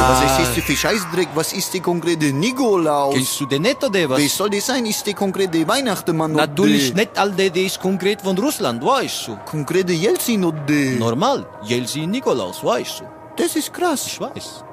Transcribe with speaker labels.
Speaker 1: Was ist das für Scheißdreck? Was ist der konkrete Nikolaus?
Speaker 2: Kennst du den nicht oder was?
Speaker 1: Wie soll das sein? Ist der konkrete Weihnachtsmann oder
Speaker 2: Natürlich nicht all der ist konkret von Russland, weißt du.
Speaker 1: konkrete Jelzin oder
Speaker 2: Normal, Jelzin Nikolaus, weißt du.
Speaker 1: Das ist krass.
Speaker 2: Ich weiß.